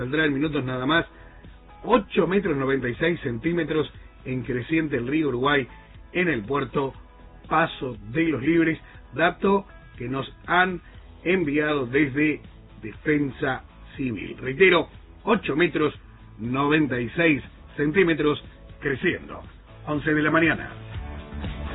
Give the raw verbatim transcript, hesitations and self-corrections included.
Saldrá en minutos nada más, ocho metros noventa y seis centímetros en creciente el río Uruguay en el puerto Paso de los Libres, dato que nos han enviado desde Defensa Civil. Reitero, ocho metros noventa y seis centímetros creciendo. once de la mañana.